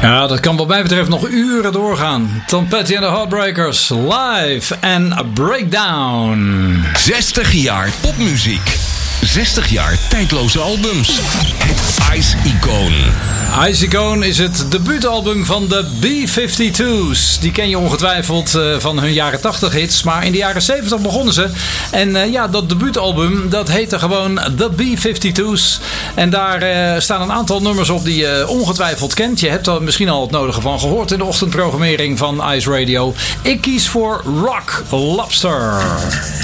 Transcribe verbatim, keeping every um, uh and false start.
Ja, dat kan wat mij betreft nog uren doorgaan. Tom Petty en de Heartbreakers, live en breakdown. zestig jaar popmuziek. zestig jaar tijdloze albums. Het Ice-icoon. Ice-icoon is het debuutalbum van de B vijfentwintig's. Die ken je ongetwijfeld uh, van hun jaren tachtig hits. Maar in de jaren zeventig begonnen ze. En uh, ja, dat debuutalbum, dat heette gewoon de B vijfentwintig's. En daar uh, staan een aantal nummers op die je ongetwijfeld kent. Je hebt er misschien al het nodige van gehoord in de ochtendprogrammering van Ice Radio. Ik kies voor Rock Lobster.